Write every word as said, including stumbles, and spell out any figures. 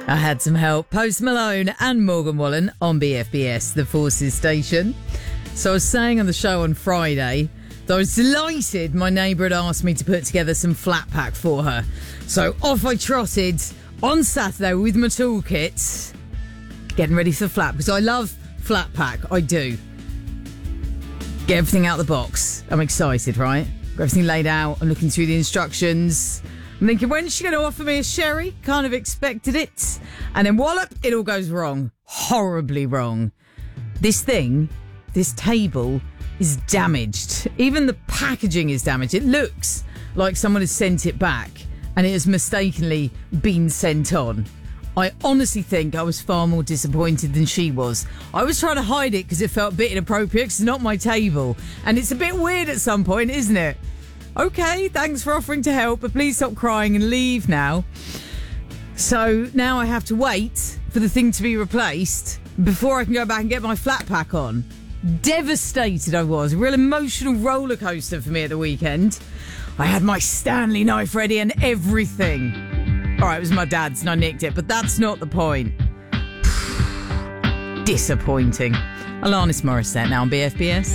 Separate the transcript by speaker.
Speaker 1: I had some help. Post Malone and Morgan Wallen on B F B S, the Forces station. So I was saying on the show on Friday that I was delighted my neighbour had asked me to put together some flat pack for her. So off I trotted on Saturday with my toolkit, getting ready for the flat, because I love flat pack. I do. Get everything out of the box. I'm excited, right? Got everything laid out. I'm looking through the instructions. I'm thinking, when's she going to offer me a sherry? Kind of expected it. And then wallop, it all goes wrong. Horribly wrong. This thing, this table, is damaged. Even the packaging is damaged. It looks like someone has sent it back and it has mistakenly been sent on. I honestly think I was far more disappointed than she was. I was trying to hide it because it felt a bit inappropriate because it's not my table. And it's a bit weird at some point, isn't it? Okay, thanks for offering to help, but please stop crying and leave now. So now I have to wait for the thing to be replaced before I can go back and get my flat pack on. Devastated I was. A real emotional roller coaster for me at the weekend. I had my Stanley knife ready and everything. All right, it was my dad's and I nicked it, but that's not the point. Disappointing. Alanis Morissette now on B F B S.